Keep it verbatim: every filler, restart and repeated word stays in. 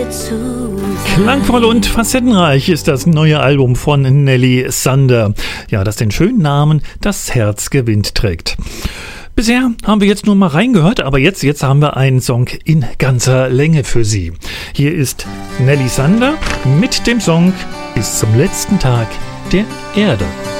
Klangvoll und facettenreich ist das neue Album von Nelly Sander. Ja, das den schönen Namen Das Herz gewinnt trägt. Bisher haben wir jetzt nur mal reingehört, aber jetzt, jetzt haben wir einen Song in ganzer Länge für Sie. Hier ist Nelly Sander mit dem Song Bis zum letzten Tag der Erde.